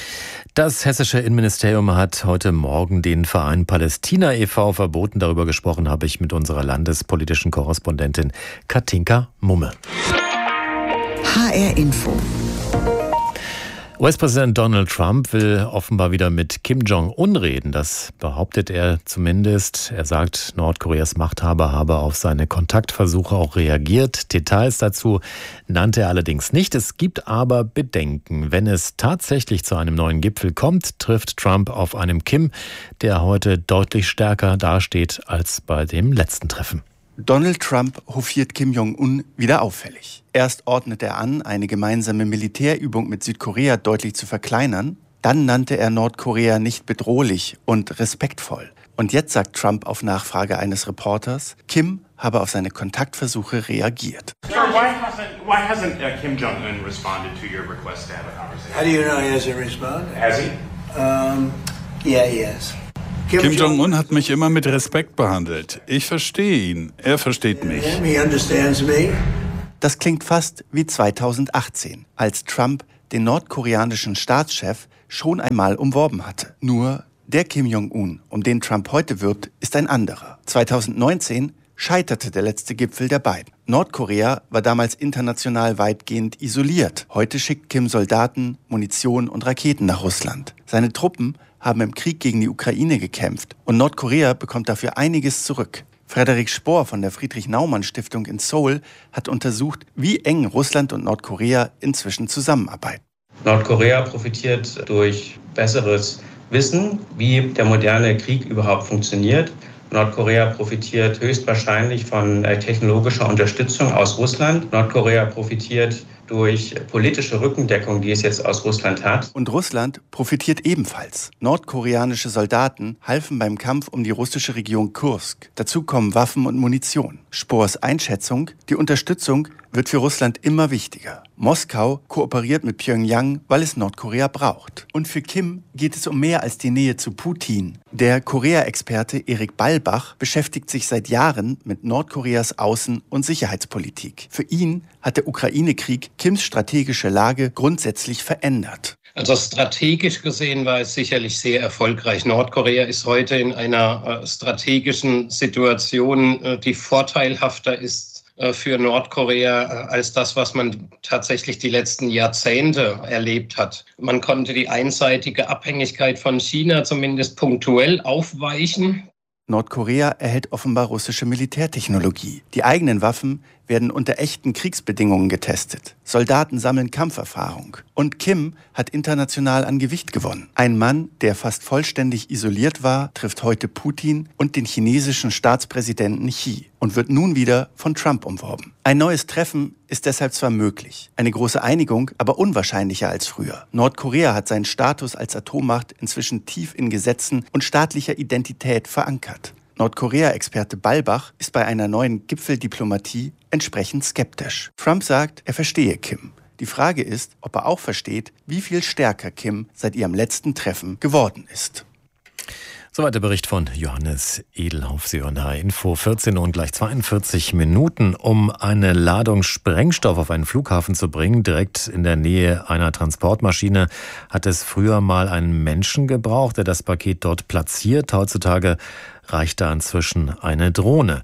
Das hessische Innenministerium hat heute Morgen den Verein Palästina e V verboten. Darüber gesprochen habe ich mit unserer landespolitischen Korrespondentin Katinka Mumme. H R Info. U S-Präsident Donald Trump will offenbar wieder mit Kim Jong-un reden. Das behauptet er zumindest. Er sagt, Nordkoreas Machthaber habe auf seine Kontaktversuche auch reagiert. Details dazu nannte er allerdings nicht. Es gibt aber Bedenken. Wenn es tatsächlich zu einem neuen Gipfel kommt, trifft Trump auf einem Kim, der heute deutlich stärker dasteht als bei dem letzten Treffen. Donald Trump hofiert Kim Jong-un wieder auffällig. Erst ordnet er an, eine gemeinsame Militärübung mit Südkorea deutlich zu verkleinern. Dann nannte er Nordkorea nicht bedrohlich und respektvoll. Und jetzt sagt Trump auf Nachfrage eines Reporters, Kim habe auf seine Kontaktversuche reagiert. Sir, why hasn't, why hasn't uh, Kim Jong-un responded to your request to have a conversation? How do you know he hasn't responded? Has he? Um, yeah, he has. Kim, Kim Jong-un hat mich immer mit Respekt behandelt. Ich verstehe ihn, er versteht mich. He understands me. Das klingt fast wie zweitausendachtzehn, als Trump den nordkoreanischen Staatschef schon einmal umworben hatte. Nur der Kim Jong-un, um den Trump heute wirbt, ist ein anderer. zweitausendneunzehn scheiterte der letzte Gipfel der beiden. Nordkorea war damals international weitgehend isoliert. Heute schickt Kim Soldaten, Munition und Raketen nach Russland. Seine Truppen haben im Krieg gegen die Ukraine gekämpft und Nordkorea bekommt dafür einiges zurück. Frederik Spohr von der Friedrich-Naumann-Stiftung in Seoul hat untersucht, wie eng Russland und Nordkorea inzwischen zusammenarbeiten. Nordkorea profitiert durch besseres Wissen, wie der moderne Krieg überhaupt funktioniert. Nordkorea profitiert höchstwahrscheinlich von technologischer Unterstützung aus Russland. Nordkorea profitiert durch politische Rückendeckung, die es jetzt aus Russland hat. Und Russland profitiert ebenfalls. Nordkoreanische Soldaten halfen beim Kampf um die russische Region Kursk. Dazu kommen Waffen und Munition. Spohrs Einschätzung, die Unterstützung wird für Russland immer wichtiger. Moskau kooperiert mit Pyongyang, weil es Nordkorea braucht. Und für Kim geht es um mehr als die Nähe zu Putin. Der Korea-Experte Erik Ballbach beschäftigt sich seit Jahren mit Nordkoreas Außen- und Sicherheitspolitik. Für ihn hat der Ukraine-Krieg Kims strategische Lage grundsätzlich verändert. Also strategisch gesehen war es sicherlich sehr erfolgreich. Nordkorea ist heute in einer äh, strategischen Situation, äh, die vorteilhafter ist äh, für Nordkorea äh, als das, was man tatsächlich die letzten Jahrzehnte erlebt hat. Man konnte die einseitige Abhängigkeit von China zumindest punktuell aufweichen. Nordkorea erhält offenbar russische Militärtechnologie. Die eigenen Waffen werden unter echten Kriegsbedingungen getestet. Soldaten sammeln Kampferfahrung. Und Kim hat international an Gewicht gewonnen. Ein Mann, der fast vollständig isoliert war, trifft heute Putin und den chinesischen Staatspräsidenten Xi und wird nun wieder von Trump umworben. Ein neues Treffen ist deshalb zwar möglich, eine große Einigung aber unwahrscheinlicher als früher. Nordkorea hat seinen Status als Atommacht inzwischen tief in Gesetzen und staatlicher Identität verankert. Nordkorea-Experte Ballbach ist bei einer neuen Gipfeldiplomatie entsprechend skeptisch. Trump sagt, er verstehe Kim. Die Frage ist, ob er auch versteht, wie viel stärker Kim seit ihrem letzten Treffen geworden ist. Soweit der Bericht von Johannes Edelhoff. Sie hören H Info vierzehn und gleich zweiundvierzig Minuten, um eine Ladung Sprengstoff auf einen Flughafen zu bringen. Direkt in der Nähe einer Transportmaschine hat es früher mal einen Menschen gebraucht, der das Paket dort platziert. Heutzutage reicht da inzwischen eine Drohne.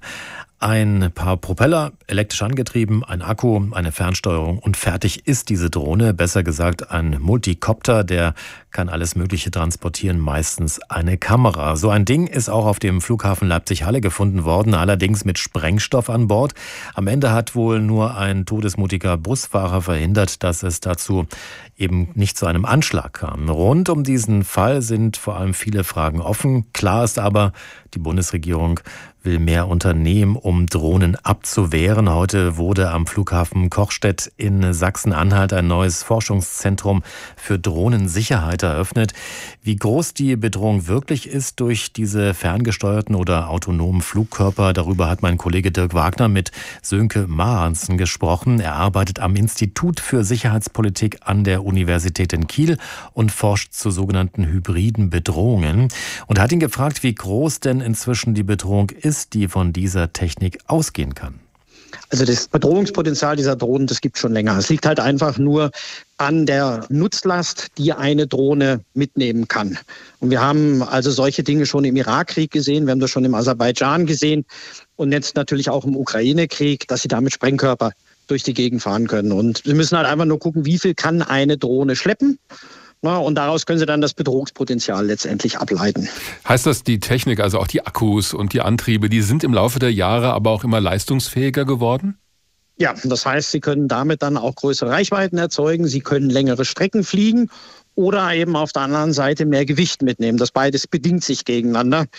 Ein paar Propeller, elektrisch angetrieben, ein Akku, eine Fernsteuerung und fertig ist diese Drohne. Besser gesagt ein Multicopter, der kann alles Mögliche transportieren, meistens eine Kamera. So ein Ding ist auch auf dem Flughafen Leipzig-Halle gefunden worden, allerdings mit Sprengstoff an Bord. Am Ende hat wohl nur ein todesmutiger Busfahrer verhindert, dass es dazu eben nicht zu einem Anschlag kam. Rund um diesen Fall sind vor allem viele Fragen offen. Klar ist aber, die Bundesregierung will mehr unternehmen, um Drohnen abzuwehren. Heute wurde am Flughafen Kochstedt in Sachsen-Anhalt ein neues Forschungszentrum für Drohnensicherheit eröffnet. Wie groß die Bedrohung wirklich ist durch diese ferngesteuerten oder autonomen Flugkörper, darüber hat mein Kollege Dirk Wagner mit Sönke Maranzen gesprochen. Er arbeitet am Institut für Sicherheitspolitik an der Universität in Kiel und forscht zu sogenannten hybriden Bedrohungen. Und er hat ihn gefragt, wie groß denn inzwischen die Bedrohung ist, die von dieser Technik ausgehen kann. Also das Bedrohungspotenzial dieser Drohnen, das gibt es schon länger. Es liegt halt einfach nur an der Nutzlast, die eine Drohne mitnehmen kann. Und wir haben also solche Dinge schon im Irakkrieg gesehen, wir haben das schon im Aserbaidschan gesehen und jetzt natürlich auch im Ukraine-Krieg, dass sie damit Sprengkörper durch die Gegend fahren können. Und wir müssen halt einfach nur gucken, wie viel kann eine Drohne schleppen. Na, und daraus können Sie dann das Bedrohungspotenzial letztendlich ableiten. Heißt das, die Technik, also auch die Akkus und die Antriebe, die sind im Laufe der Jahre aber auch immer leistungsfähiger geworden? Ja, das heißt, Sie können damit dann auch größere Reichweiten erzeugen, Sie können längere Strecken fliegen oder eben auf der anderen Seite mehr Gewicht mitnehmen. Das beides bedingt sich gegeneinander.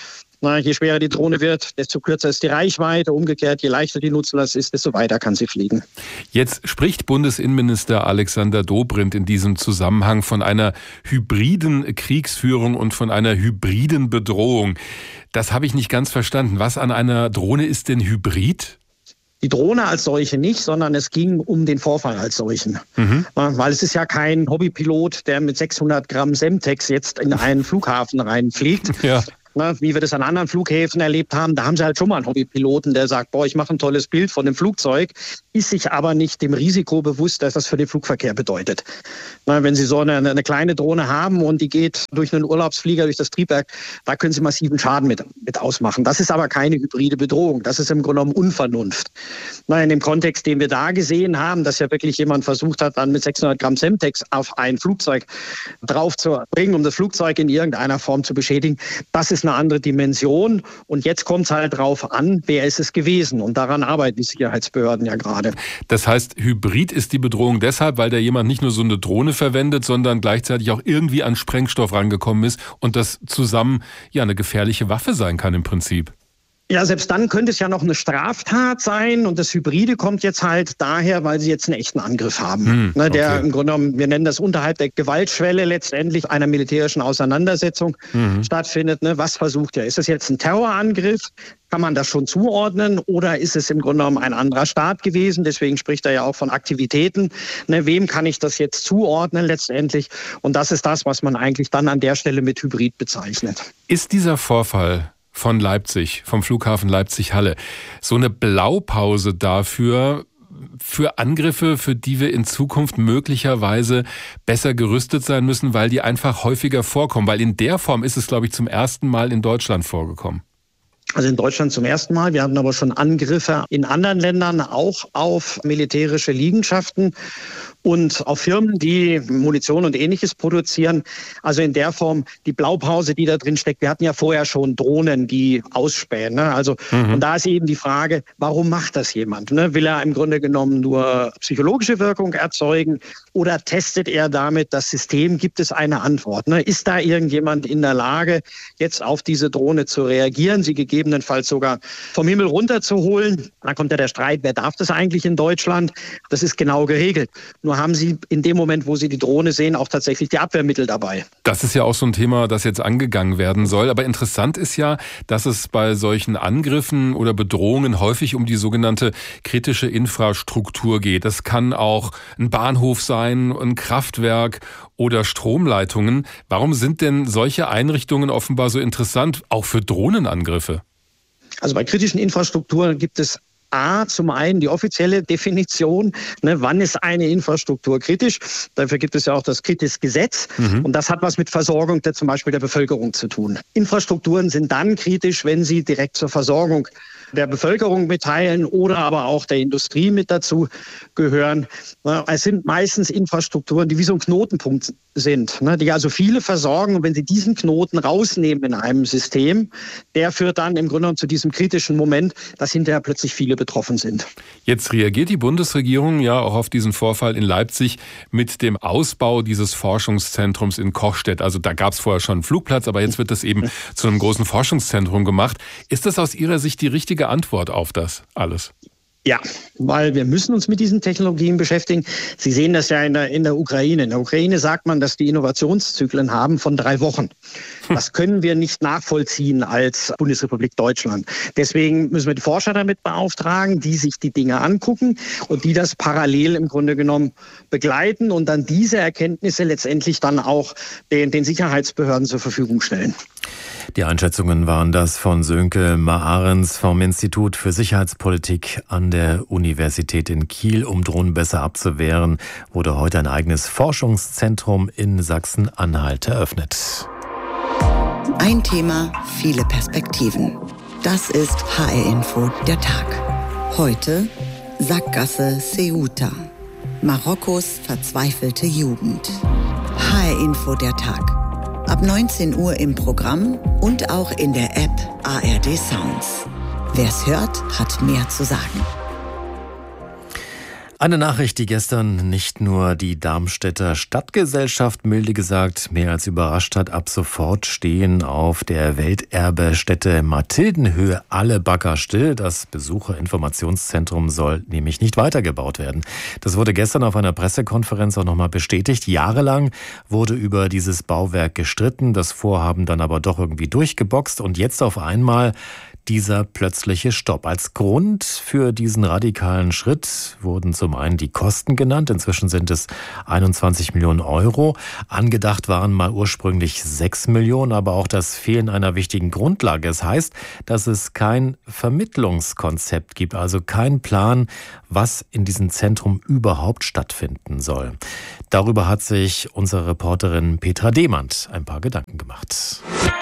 Na, je schwerer die Drohne wird, desto kürzer ist die Reichweite. Umgekehrt, je leichter die Nutzlast ist, desto weiter kann sie fliegen. Jetzt spricht Bundesinnenminister Alexander Dobrindt in diesem Zusammenhang von einer hybriden Kriegsführung und von einer hybriden Bedrohung. Das habe ich nicht ganz verstanden. Was an einer Drohne ist denn hybrid? Die Drohne als solche nicht, sondern es ging um den Vorfall als solchen. Mhm. Weil es ist ja kein Hobbypilot, der mit sechshundert Gramm Semtex jetzt in einen Flughafen reinfliegt. Ja. Na, wie wir das an anderen Flughäfen erlebt haben, da haben sie halt schon mal einen Hobbypiloten, der sagt, boah, ich mache ein tolles Bild von dem Flugzeug, ist sich aber nicht dem Risiko bewusst, dass das für den Flugverkehr bedeutet. Na, wenn Sie so eine, eine kleine Drohne haben und die geht durch einen Urlaubsflieger, durch das Triebwerk, da können Sie massiven Schaden mit, mit ausmachen. Das ist aber keine hybride Bedrohung. Das ist im Grunde genommen Unvernunft. Na, in dem Kontext, den wir da gesehen haben, dass ja wirklich jemand versucht hat, dann mit sechshundert Gramm Semtex auf ein Flugzeug drauf zu bringen, um das Flugzeug in irgendeiner Form zu beschädigen, das ist eine andere Dimension. Und jetzt kommt es halt drauf an, wer ist es gewesen. Und daran arbeiten die Sicherheitsbehörden ja gerade. Das heißt, hybrid ist die Bedrohung deshalb, weil da jemand nicht nur so eine Drohne verwendet, sondern gleichzeitig auch irgendwie an Sprengstoff rangekommen ist und das zusammen ja eine gefährliche Waffe sein kann im Prinzip. Ja, selbst dann könnte es ja noch eine Straftat sein und das Hybride kommt jetzt halt daher, weil sie jetzt einen echten Angriff haben. Hm, okay. Der im Grunde genommen, wir nennen das unterhalb der Gewaltschwelle letztendlich einer militärischen Auseinandersetzung mhm. stattfindet. Was versucht er? Ist es jetzt ein Terrorangriff? Kann man das schon zuordnen oder ist es im Grunde genommen ein anderer Staat gewesen? Deswegen spricht er ja auch von Aktivitäten. Ne, wem kann ich das jetzt zuordnen letztendlich? Und das ist das, was man eigentlich dann an der Stelle mit Hybrid bezeichnet. Ist dieser Vorfall von Leipzig, vom Flughafen Leipzig-Halle, so eine Blaupause dafür, für Angriffe, für die wir in Zukunft möglicherweise besser gerüstet sein müssen, weil die einfach häufiger vorkommen? Weil in der Form ist es, glaube ich, zum ersten Mal in Deutschland vorgekommen. Also in Deutschland zum ersten Mal. Wir hatten aber schon Angriffe in anderen Ländern, auch auf militärische Liegenschaften und auf Firmen, die Munition und Ähnliches produzieren. Also in der Form die Blaupause, die da drin steckt. Wir hatten ja vorher schon Drohnen, die ausspähen. Ne? Also mhm. und da ist eben die Frage, warum macht das jemand? Ne? Will er im Grunde genommen nur psychologische Wirkung erzeugen oder testet er damit das System? Gibt es eine Antwort? Ne? Ist da irgendjemand in der Lage, jetzt auf diese Drohne zu reagieren, sie gegebenenfalls sogar vom Himmel runterzuholen? Dann kommt ja der Streit, wer darf das eigentlich in Deutschland? Das ist genau geregelt. Nur haben Sie in dem Moment, wo Sie die Drohne sehen, auch tatsächlich die Abwehrmittel dabei. Das ist ja auch so ein Thema, das jetzt angegangen werden soll. Aber interessant ist ja, dass es bei solchen Angriffen oder Bedrohungen häufig um die sogenannte kritische Infrastruktur geht. Das kann auch ein Bahnhof sein, ein Kraftwerk oder Stromleitungen. Warum sind denn solche Einrichtungen offenbar so interessant, auch für Drohnenangriffe? Also bei kritischen Infrastrukturen gibt es A, zum einen die offizielle Definition, ne, wann ist eine Infrastruktur kritisch. Dafür gibt es ja auch das Kritisch-Gesetz. Mhm. Und das hat was mit Versorgung der, zum Beispiel der Bevölkerung zu tun. Infrastrukturen sind dann kritisch, wenn sie direkt zur Versorgung der Bevölkerung mitteilen oder aber auch der Industrie mit dazu gehören. Es sind meistens Infrastrukturen, die wie so ein Knotenpunkt sind, die also viele versorgen. Und wenn Sie diesen Knoten rausnehmen in einem System, der führt dann im Grunde genommen zu diesem kritischen Moment, dass hinterher plötzlich viele betroffen sind. Jetzt reagiert die Bundesregierung ja auch auf diesen Vorfall in Leipzig mit dem Ausbau dieses Forschungszentrums in Kochstedt. Also da gab es vorher schon einen Flugplatz, aber jetzt wird das eben zu einem großen Forschungszentrum gemacht. Ist das aus Ihrer Sicht die richtige Antwort auf das alles? Ja, weil wir müssen uns mit diesen Technologien beschäftigen. Sie sehen das ja in der, in der Ukraine. In der Ukraine sagt man, dass die Innovationszyklen haben von drei Wochen. Das können wir nicht nachvollziehen als Bundesrepublik Deutschland. Deswegen müssen wir die Forscher damit beauftragen, die sich die Dinge angucken und die das parallel im Grunde genommen begleiten und dann diese Erkenntnisse letztendlich dann auch den, den Sicherheitsbehörden zur Verfügung stellen. Die Einschätzungen waren das von Sönke Maarens vom Institut für Sicherheitspolitik an der Universität in Kiel. Um Drohnen besser abzuwehren, wurde heute ein eigenes Forschungszentrum in Sachsen-Anhalt eröffnet. Ein Thema, viele Perspektiven. Das ist H R-Info der Tag. Heute Sackgasse Ceuta. Marokkos verzweifelte Jugend. H R-Info der Tag. Ab neunzehn Uhr im Programm und auch in der App A R D Sounds. Wer's hört, hat mehr zu sagen. Eine Nachricht, die gestern nicht nur die Darmstädter Stadtgesellschaft milde gesagt mehr als überrascht hat. Ab sofort stehen auf der Welterbestätte Mathildenhöhe alle Bagger still. Das Besucherinformationszentrum soll nämlich nicht weitergebaut werden. Das wurde gestern auf einer Pressekonferenz auch nochmal bestätigt. Jahrelang wurde über dieses Bauwerk gestritten, das Vorhaben dann aber doch irgendwie durchgeboxt und jetzt auf einmal dieser plötzliche Stopp. Als Grund für diesen radikalen Schritt wurden zum einen die Kosten genannt. Inzwischen sind es einundzwanzig Millionen Euro. Angedacht waren mal ursprünglich sechs Millionen, aber auch das Fehlen einer wichtigen Grundlage. Es heißt, dass es kein Vermittlungskonzept gibt, also kein Plan, was in diesem Zentrum überhaupt stattfinden soll. Darüber hat sich unsere Reporterin Petra Demand ein paar Gedanken gemacht.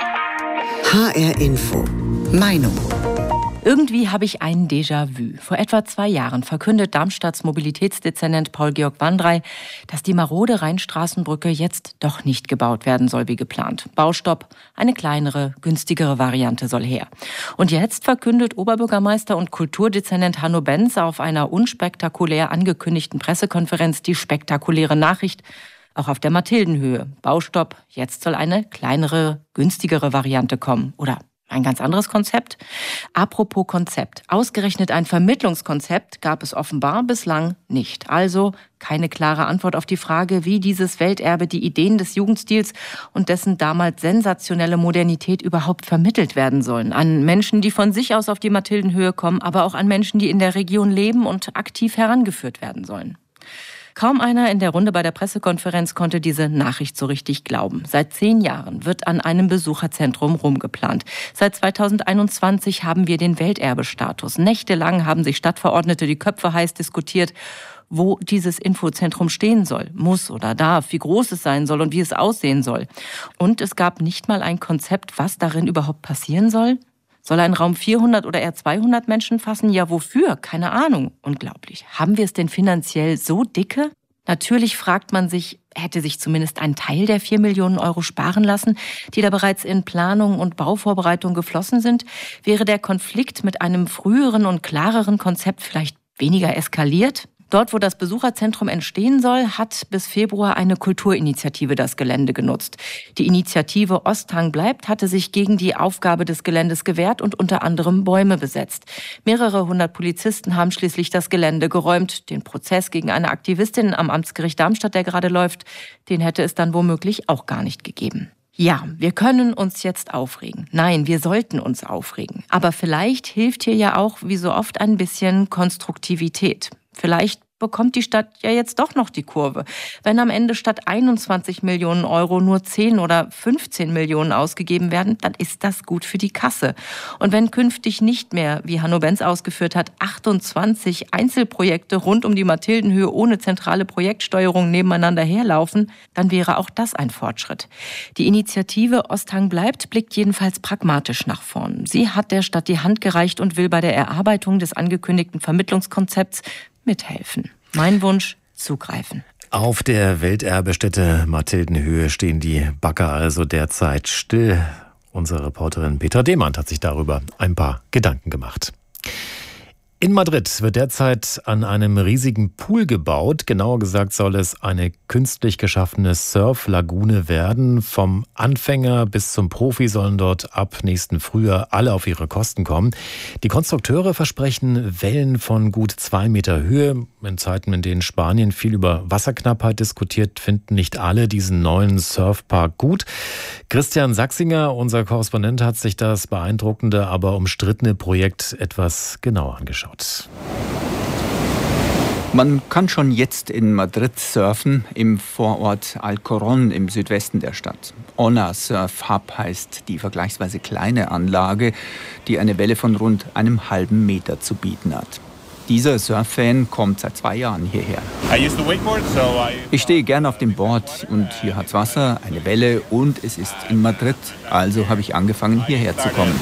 H R Info. Meinung. Irgendwie habe ich ein Déjà-vu. Vor etwa zwei Jahren verkündet Darmstadts Mobilitätsdezernent Paul-Georg Wandrey, dass die marode Rheinstraßenbrücke jetzt doch nicht gebaut werden soll wie geplant. Baustopp, eine kleinere, günstigere Variante soll her. Und jetzt verkündet Oberbürgermeister und Kulturdezernent Hanno Benz auf einer unspektakulär angekündigten Pressekonferenz die spektakuläre Nachricht, auch auf der Mathildenhöhe. Baustopp, jetzt soll eine kleinere, günstigere Variante kommen. Oder ein ganz anderes Konzept? Apropos Konzept. Ausgerechnet ein Vermittlungskonzept gab es offenbar bislang nicht. Also keine klare Antwort auf die Frage, wie dieses Welterbe die Ideen des Jugendstils und dessen damals sensationelle Modernität überhaupt vermittelt werden sollen. An Menschen, die von sich aus auf die Mathildenhöhe kommen, aber auch an Menschen, die in der Region leben und aktiv herangeführt werden sollen. Kaum einer in der Runde bei der Pressekonferenz konnte diese Nachricht so richtig glauben. Seit zehn Jahren wird an einem Besucherzentrum rumgeplant. Seit zweitausendeinundzwanzig haben wir den Welterbestatus. Nächtelang haben sich Stadtverordnete die Köpfe heiß diskutiert, wo dieses Infozentrum stehen soll, muss oder darf, wie groß es sein soll und wie es aussehen soll. Und es gab nicht mal ein Konzept, was darin überhaupt passieren soll. Soll ein Raum vierhundert oder eher zweihundert Menschen fassen? Ja, wofür? Keine Ahnung. Unglaublich. Haben wir es denn finanziell so dicke? Natürlich fragt man sich, hätte sich zumindest ein Teil der vier Millionen Euro sparen lassen, die da bereits in Planung und Bauvorbereitung geflossen sind? Wäre der Konflikt mit einem früheren und klareren Konzept vielleicht weniger eskaliert? Dort, wo das Besucherzentrum entstehen soll, hat bis Februar eine Kulturinitiative das Gelände genutzt. Die Initiative Osthang bleibt hatte sich gegen die Aufgabe des Geländes gewehrt und unter anderem Bäume besetzt. Mehrere hundert Polizisten haben schließlich das Gelände geräumt. Den Prozess gegen eine Aktivistin am Amtsgericht Darmstadt, der gerade läuft, den hätte es dann womöglich auch gar nicht gegeben. Ja, wir können uns jetzt aufregen. Nein, wir sollten uns aufregen. Aber vielleicht hilft hier ja auch, wie so oft, ein bisschen Konstruktivität. Vielleicht bekommt die Stadt ja jetzt doch noch die Kurve. Wenn am Ende statt einundzwanzig Millionen Euro nur zehn oder fünfzehn Millionen ausgegeben werden, dann ist das gut für die Kasse. Und wenn künftig nicht mehr, wie Hanno Benz ausgeführt hat, achtundzwanzig Einzelprojekte rund um die Mathildenhöhe ohne zentrale Projektsteuerung nebeneinander herlaufen, dann wäre auch das ein Fortschritt. Die Initiative Osthang bleibt blickt jedenfalls pragmatisch nach vorn. Sie hat der Stadt die Hand gereicht und will bei der Erarbeitung des angekündigten Vermittlungskonzepts mithelfen. Mein Wunsch, zugreifen. Auf der Welterbestätte Mathildenhöhe stehen die Bagger also derzeit still. Unsere Reporterin Petra Demand hat sich darüber ein paar Gedanken gemacht. In Madrid wird derzeit an einem riesigen Pool gebaut. Genauer gesagt soll es eine künstlich geschaffene Surflagune werden. Vom Anfänger bis zum Profi sollen dort ab nächsten Frühjahr alle auf ihre Kosten kommen. Die Konstrukteure versprechen Wellen von gut zwei Meter Höhe. In Zeiten, in denen Spanien viel über Wasserknappheit diskutiert, finden nicht alle diesen neuen Surfpark gut. Christian Sachsinger, unser Korrespondent, hat sich das beeindruckende, aber umstrittene Projekt etwas genauer angeschaut. Man kann schon jetzt in Madrid surfen, im Vorort Alcorcón im Südwesten der Stadt. Ona Surf Hub heißt die vergleichsweise kleine Anlage, die eine Welle von rund einem halben Meter zu bieten hat. Dieser Surf-Fan kommt seit zwei Jahren hierher. Ich stehe gern auf dem Board und hier hat's Wasser, eine Welle und es ist in Madrid. Also habe ich angefangen, hierher zu kommen.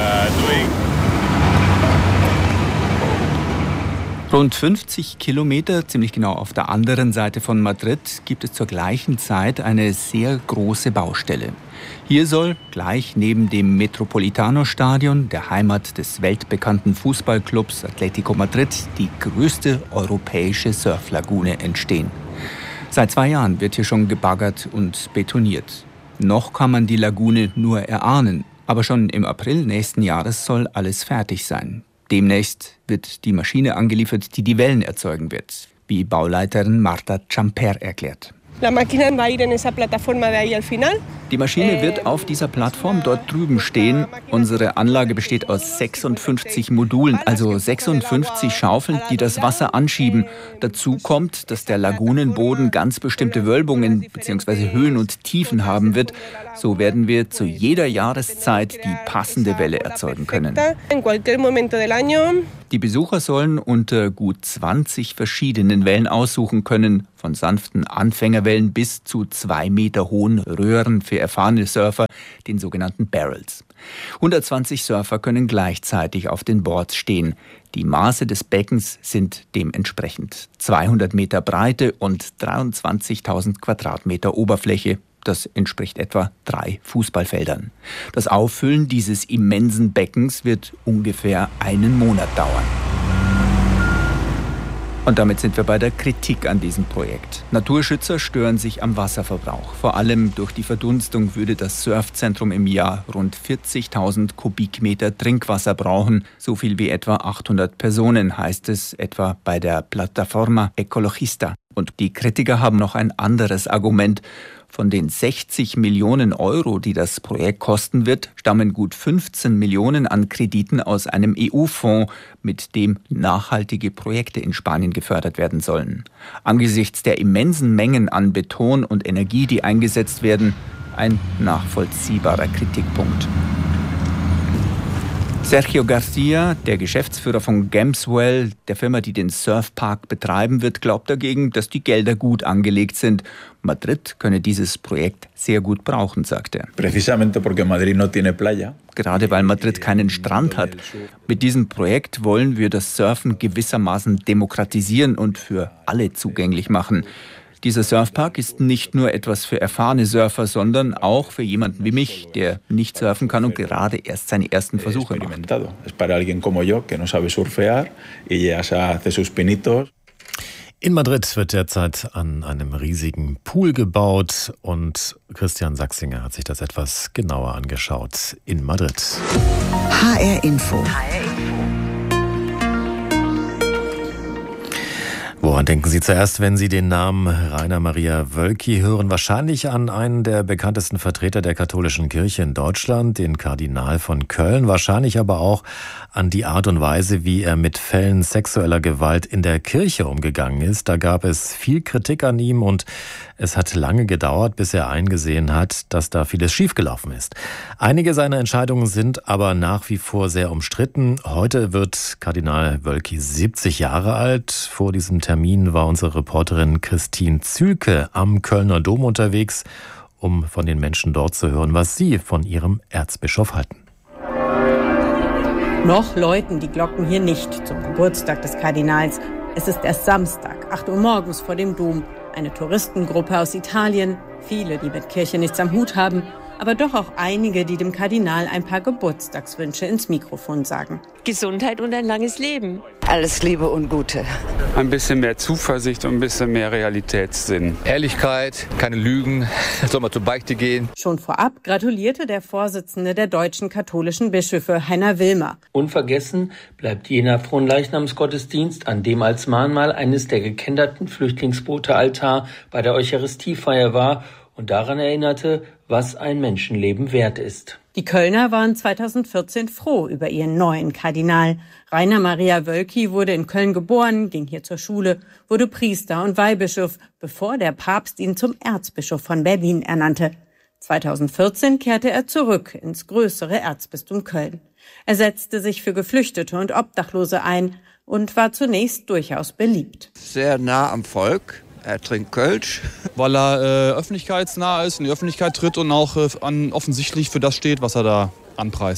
Rund fünfzig Kilometer, ziemlich genau auf der anderen Seite von Madrid, gibt es zur gleichen Zeit eine sehr große Baustelle. Hier soll gleich neben dem Metropolitano-Stadion, der Heimat des weltbekannten Fußballclubs Atletico Madrid, die größte europäische Surflagune entstehen. Seit zwei Jahren wird hier schon gebaggert und betoniert. Noch kann man die Lagune nur erahnen, aber schon im April nächsten Jahres soll alles fertig sein. Demnächst wird die Maschine angeliefert, die die Wellen erzeugen wird, wie Bauleiterin Marta Champer erklärt. Die Maschine wird auf dieser Plattform dort drüben stehen. Unsere Anlage besteht aus sechsundfünfzig Modulen, also sechsundfünfzig Schaufeln, die das Wasser anschieben. Dazu kommt, dass der Lagunenboden ganz bestimmte Wölbungen bzw. Höhen und Tiefen haben wird. So werden wir zu jeder Jahreszeit die passende Welle erzeugen können. Die Besucher sollen unter gut zwanzig verschiedenen Wellen aussuchen können, von sanften Anfängerwellen bis zu zwei Meter hohen Röhren für erfahrene Surfer, den sogenannten Barrels. hundertzwanzig Surfer können gleichzeitig auf den Boards stehen. Die Maße des Beckens sind dementsprechend zweihundert Meter Breite und dreiundzwanzigtausend Quadratmeter Oberfläche. Das entspricht etwa drei Fußballfeldern. Das Auffüllen dieses immensen Beckens wird ungefähr einen Monat dauern. Und damit sind wir bei der Kritik an diesem Projekt. Naturschützer stören sich am Wasserverbrauch. Vor allem durch die Verdunstung würde das Surfzentrum im Jahr rund vierzigtausend Kubikmeter Trinkwasser brauchen. So viel wie etwa achthundert Personen, heißt es etwa bei der Plataforma Ecologista. Und die Kritiker haben noch ein anderes Argument. Von den sechzig Millionen Euro, die das Projekt kosten wird, stammen gut fünfzehn Millionen an Krediten aus einem E U-Fonds, mit dem nachhaltige Projekte in Spanien gefördert werden sollen. Angesichts der immensen Mengen an Beton und Energie, die eingesetzt werden, ein nachvollziehbarer Kritikpunkt. Sergio Garcia, der Geschäftsführer von Gemswell, der Firma, die den Surfpark betreiben wird, glaubt dagegen, dass die Gelder gut angelegt sind. Madrid könne dieses Projekt sehr gut brauchen, sagt er. Precisamente porque Madrid no tiene playa. Gerade weil Madrid keinen Strand hat. Mit diesem Projekt wollen wir das Surfen gewissermaßen demokratisieren und für alle zugänglich machen. Dieser Surfpark ist nicht nur etwas für erfahrene Surfer, sondern auch für jemanden wie mich, der nicht surfen kann und gerade erst seine ersten Versuche macht. In Madrid wird derzeit an einem riesigen Pool gebaut und Christian Sachsinger hat sich das etwas genauer angeschaut in Madrid. H R Info. Woran denken Sie zuerst, wenn Sie den Namen Rainer Maria Wölki hören? Wahrscheinlich an einen der bekanntesten Vertreter der katholischen Kirche in Deutschland, den Kardinal von Köln. Wahrscheinlich aber auch an die Art und Weise, wie er mit Fällen sexueller Gewalt in der Kirche umgegangen ist. Da gab es viel Kritik an ihm und es hat lange gedauert, bis er eingesehen hat, dass da vieles schiefgelaufen ist. Einige seiner Entscheidungen sind aber nach wie vor sehr umstritten. Heute wird Kardinal Wölki siebzig Jahre alt. Vor diesem Termin war unsere Reporterin Christine Zühlke am Kölner Dom unterwegs, um von den Menschen dort zu hören, was sie von ihrem Erzbischof halten. Noch läuten die Glocken hier nicht zum Geburtstag des Kardinals. Es ist erst Samstag, acht Uhr morgens vor dem Dom. Eine Touristengruppe aus Italien, viele, die mit Kirche nichts am Hut haben, aber doch auch einige, die dem Kardinal ein paar Geburtstagswünsche ins Mikrofon sagen. Gesundheit und ein langes Leben. Alles Liebe und Gute. Ein bisschen mehr Zuversicht und ein bisschen mehr Realitätssinn. Ehrlichkeit, keine Lügen, soll man zur Beichte gehen. Schon vorab gratulierte der Vorsitzende der deutschen katholischen Bischöfe, Heiner Wilmer. Unvergessen bleibt jener Fronleichnamsgottesdienst, an dem als Mahnmal eines der gekenderten Flüchtlingsboote Altar bei der Eucharistiefeier war und daran erinnerte, was ein Menschenleben wert ist. Die Kölner waren zweitausendvierzehn froh über ihren neuen Kardinal. Rainer Maria Wölki wurde in Köln geboren, ging hier zur Schule, wurde Priester und Weihbischof, bevor der Papst ihn zum Erzbischof von Berlin ernannte. zweitausendvierzehn kehrte er zurück ins größere Erzbistum Köln. Er setzte sich für Geflüchtete und Obdachlose ein und war zunächst durchaus beliebt. Sehr nah am Volk. Er trinkt Kölsch. Weil er äh, öffentlichkeitsnah ist, in die Öffentlichkeit tritt und auch äh, an, offensichtlich für das steht, was er da anpreist.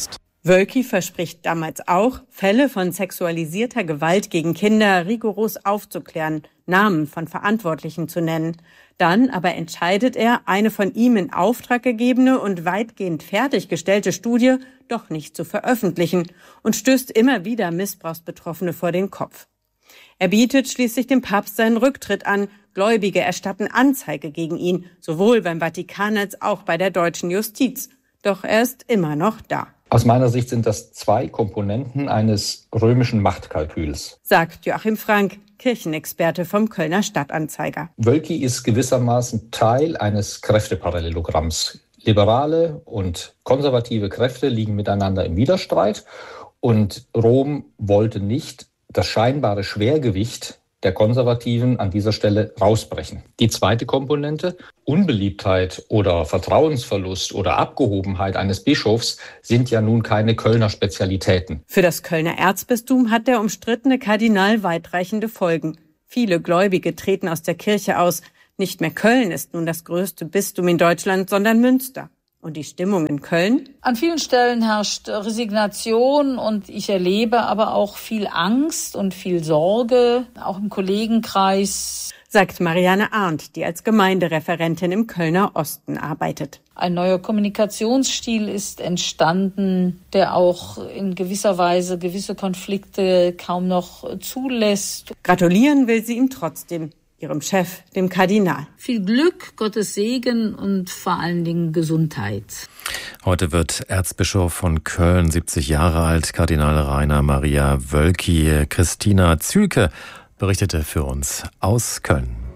Wölki verspricht damals auch, Fälle von sexualisierter Gewalt gegen Kinder rigoros aufzuklären, Namen von Verantwortlichen zu nennen. Dann aber entscheidet er, eine von ihm in Auftrag gegebene und weitgehend fertiggestellte Studie doch nicht zu veröffentlichen und stößt immer wieder Missbrauchsbetroffene vor den Kopf. Er bietet schließlich dem Papst seinen Rücktritt an. Gläubige erstatten Anzeige gegen ihn, sowohl beim Vatikan als auch bei der deutschen Justiz. Doch er ist immer noch da. Aus meiner Sicht sind das zwei Komponenten eines römischen Machtkalküls, sagt Joachim Frank, Kirchenexperte vom Kölner Stadtanzeiger. Wölki ist gewissermaßen Teil eines Kräfteparallelogramms. Liberale und konservative Kräfte liegen miteinander im Widerstreit und Rom wollte nicht das scheinbare Schwergewicht der Konservativen an dieser Stelle rausbrechen. Die zweite Komponente, Unbeliebtheit oder Vertrauensverlust oder Abgehobenheit eines Bischofs, sind ja nun keine Kölner Spezialitäten. Für das Kölner Erzbistum hat der umstrittene Kardinal weitreichende Folgen. Viele Gläubige treten aus der Kirche aus. Nicht mehr Köln ist nun das größte Bistum in Deutschland, sondern Münster. Und die Stimmung in Köln? An vielen Stellen herrscht Resignation und ich erlebe aber auch viel Angst und viel Sorge, auch im Kollegenkreis. Sagt Marianne Arndt, die als Gemeindereferentin im Kölner Osten arbeitet. Ein neuer Kommunikationsstil ist entstanden, der auch in gewisser Weise gewisse Konflikte kaum noch zulässt. Gratulieren will sie ihm trotzdem. Ihrem Chef, dem Kardinal. Viel Glück, Gottes Segen und vor allen Dingen Gesundheit. Heute wird Erzbischof von Köln siebzig Jahre alt, Kardinal Rainer Maria Wölki. Christina Zühlke berichtete für uns aus Köln.